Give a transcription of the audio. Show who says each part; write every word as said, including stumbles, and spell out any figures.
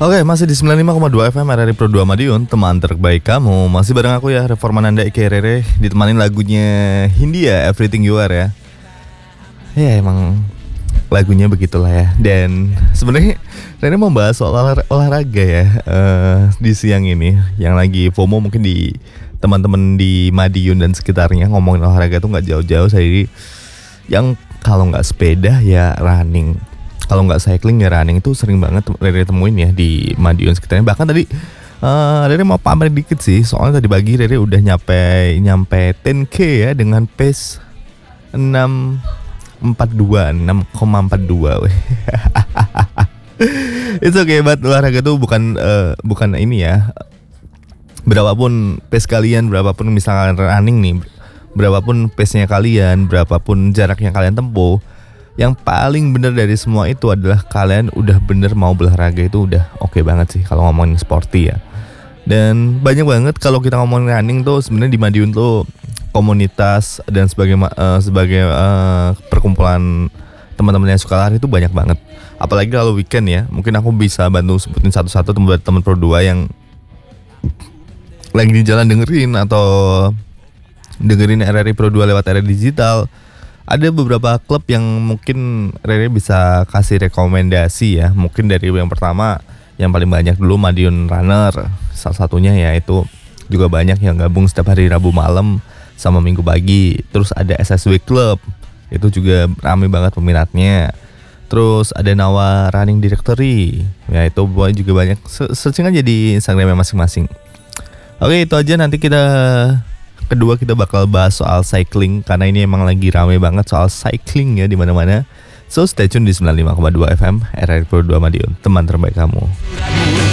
Speaker 1: Oke, masih di sembilan puluh lima koma dua F M R R I Pro dua Madiun, teman terbaik kamu. Masih bareng aku ya, Reformananda Ike Rere, ditemanin lagunya Hindia, Everything You Are ya. Ya emang lagunya begitulah ya. Dan sebenarnya Rere mau bahas soal olah- olahraga ya uh, di siang ini. Yang lagi FOMO mungkin di teman-teman di Madiun dan sekitarnya, ngomongin olahraga tuh gak jauh-jauh. Saya yang kalau gak sepeda ya running, kalau nggak cycling ya running, itu sering banget Rere temuin ya di Madiun sekitarnya. Bahkan tadi uh, Rere mau pamer dikit sih, soalnya tadi pagi Rere udah nyampe nyampe sepuluh K ya dengan pace enam empat dua enam koma empat dua. It's okay, but olahraga tuh bukan uh, bukan ini ya. Berapapun pace kalian, berapapun misalkan running nih, berapapun pace-nya kalian, berapapun jarak yang kalian tempuh, yang paling benar dari semua itu adalah kalian udah bener mau berolahraga. Itu udah oke okay banget sih kalau ngomongin sporty ya. Dan banyak banget kalau kita ngomongin running tuh sebenarnya di Madiun tuh komunitas dan sebagai uh, sebagai uh, perkumpulan teman-teman yang suka lari itu banyak banget. Apalagi kalau weekend ya, mungkin aku bisa bantu sebutin satu-satu teman-teman Pro dua yang lagi di jalan dengerin atau dengerin R R I Pro dua lewat R R I Digital. Ada beberapa klub yang mungkin Rere bisa kasih rekomendasi ya. Mungkin dari yang pertama, yang paling banyak dulu Madiun Runner. Salah satunya ya itu juga banyak yang gabung setiap hari Rabu malam sama Minggu pagi. Terus ada S S W Club, itu juga ramai banget peminatnya. Terus ada Nawa Running Directory, ya itu juga banyak. Searching aja di Instagramnya masing-masing. Oke, itu aja. Nanti kita kedua kita bakal bahas soal cycling, karena ini emang lagi rame banget soal cycling ya di mana-mana. So stay tune di sembilan puluh lima koma dua F M R R I Pro dua Madiun, teman terbaik kamu.